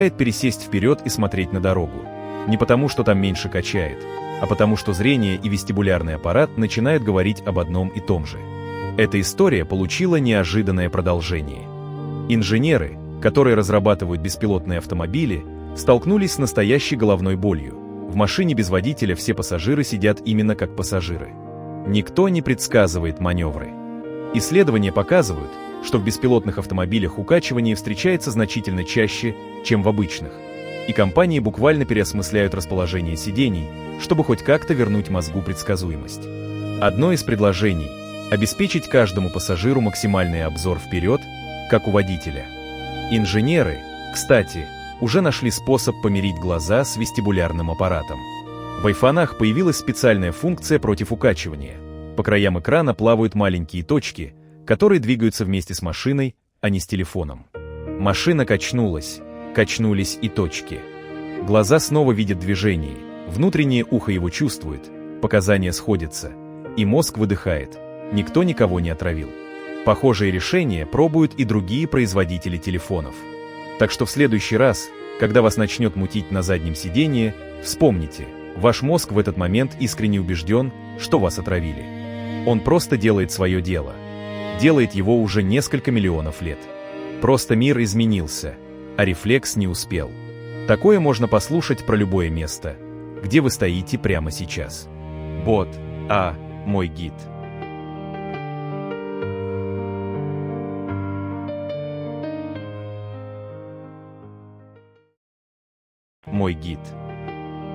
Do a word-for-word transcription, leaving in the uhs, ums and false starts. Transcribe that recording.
пересесть вперед и смотреть на дорогу. Не потому, что там меньше качает, а потому, что зрение и вестибулярный аппарат начинают говорить об одном и том же. Эта история получила неожиданное продолжение. Инженеры, которые разрабатывают беспилотные автомобили, столкнулись с настоящей головной болью. В машине без водителя все пассажиры сидят именно как пассажиры. Никто не предсказывает маневры. Исследования показывают, что в беспилотных автомобилях укачивание встречается значительно чаще, чем в обычных, и компании буквально переосмысляют расположение сидений, чтобы хоть как-то вернуть мозгу предсказуемость. Одно из предложений – обеспечить каждому пассажиру максимальный обзор вперед, как у водителя. Инженеры, кстати, уже нашли способ помирить глаза с вестибулярным аппаратом. В айфонах появилась специальная функция против укачивания. По краям экрана плавают маленькие точки, которые двигаются вместе с машиной, а не с телефоном. Машина качнулась, качнулись и точки. Глаза снова видят движение, внутреннее ухо его чувствует, показания сходятся, и мозг выдыхает. Никто никого не отравил. Похожие решения пробуют и другие производители телефонов. Так что в следующий раз, когда вас начнет мутить на заднем сидении, вспомните, ваш мозг в этот момент искренне убежден, что вас отравили. Он просто делает свое дело. Делает его уже несколько миллионов лет. Просто мир изменился, а рефлекс не успел. Такое можно послушать про любое место, где вы стоите прямо сейчас. Бот, а, мой гид. Мой гид.